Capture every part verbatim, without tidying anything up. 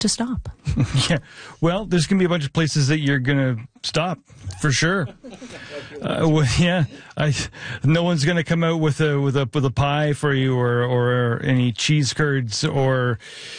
to stop. Yeah. Well, there's going to be a bunch of places that you're going to stop, for sure. Uh, well, yeah. I, no one's going to come out with a with a with a pie for you, or or any cheese curds, or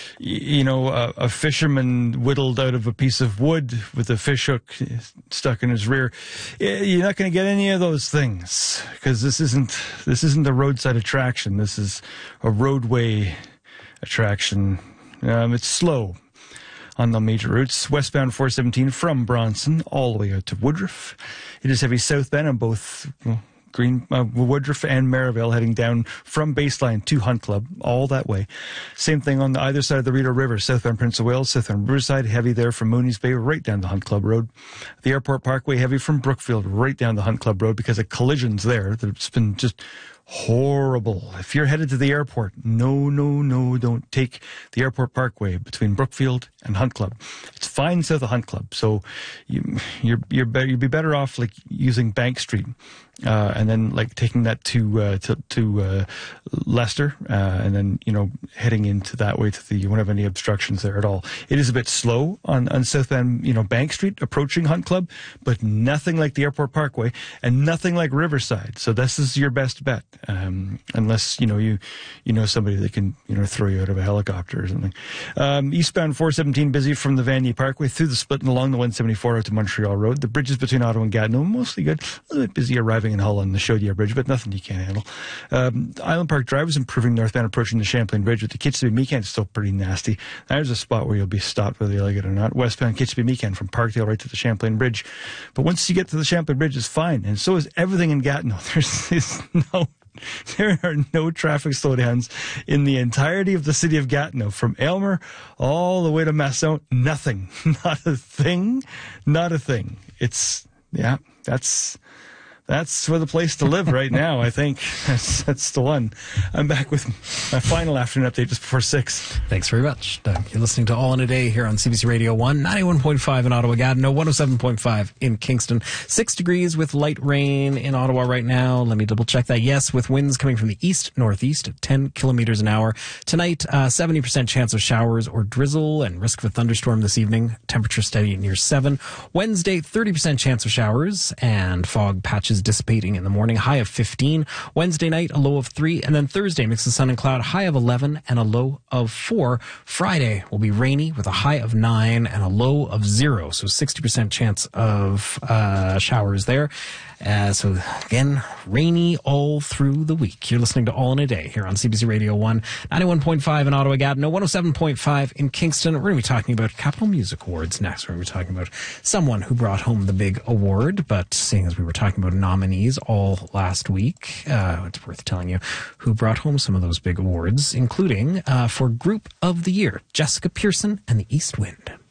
you know, a, a fisherman whittled out of a piece of wood with a fish hook stuck in his rear. You're not going to get any of those things, because this isn't this isn't a roadside attraction. This is a roadway attraction. Um, it's slow on the major routes. Westbound four seventeen from Bronson all the way out to Woodruff. It is heavy southbound on both well, Green uh, Woodruff and Maryvale, heading down from Baseline to Hunt Club, all that way. Same thing on the either side of the Rideau River, southbound Prince of Wales, southbound Riverside, heavy there from Mooney's Bay right down the Hunt Club Road. The Airport Parkway, heavy from Brookfield right down the Hunt Club Road because of collisions there. It's been just horrible. If you're headed to the airport, no, no, no, don't take the Airport Parkway between Brookfield and Hunt Club. It's fine south of Hunt Club, so you, you're you're better, you'd be better off like using Bank Street, uh, and then like taking that to uh, to, to uh, Leicester, uh, and then you know heading into that way to the you won't have any obstructions there at all. It is a bit slow on on southbound you know Bank Street approaching Hunt Club, but nothing like the Airport Parkway and nothing like Riverside. So this is your best bet. Um, unless you know you you know somebody that can you know throw you out of a helicopter or something. Um, eastbound four seventeen busy from the Vanier Parkway through the split and along the one seventy-four out to Montreal Road. The bridges between Ottawa and Gatineau mostly good. A little bit busy arriving in Hull on the Chaudière Bridge, but nothing you can't handle. Um, Island Park Drive is improving northbound approaching the Champlain Bridge, with the Kitchissippi-Meekan it's still pretty nasty. There's a spot where you'll be stopped whether you like it or not. Westbound Kitchissippi-Meekan from Parkdale right to the Champlain Bridge, but once you get to the Champlain Bridge, it's fine, and so is everything in Gatineau. There's, there's no. There are no traffic slowdowns in the entirety of the city of Gatineau, from Aylmer all the way to Masson. Nothing. Not a thing. Not a thing. It's, yeah, that's... That's for the place to live right now, I think. That's, that's the one. I'm back with my final afternoon update just before six. Thanks very much, Doug. You're listening to All in a Day here on C B C Radio one, ninety-one point five in Ottawa, Gatineau, one oh seven point five in Kingston. Six degrees with light rain in Ottawa right now. Let me double check that. Yes, with winds coming from the east-northeast at ten kilometers an hour. Tonight, uh, seventy percent chance of showers or drizzle and risk of a thunderstorm this evening. Temperature steady near seven. Wednesday, thirty percent chance of showers and fog patches dissipating in the morning, high of fifteen. Wednesday night, a low of three. And then Thursday, mix of sun and cloud, high of eleven and a low of four. Friday will be rainy with a high of nine and a low of zero. So sixty percent chance of uh, showers there. Uh, so again, rainy all through the week. You're listening to All in a Day here on C B C Radio one, ninety-one point five in Ottawa, Gatineau, one oh seven point five in Kingston. We're going to be talking about Capital Music Awards next. We're going to be talking about someone who brought home the big award, but seeing as we were talking about nominees all last week, uh, it's worth telling you who brought home some of those big awards, including uh, for Group of the Year, Jessica Pearson and the East Wind.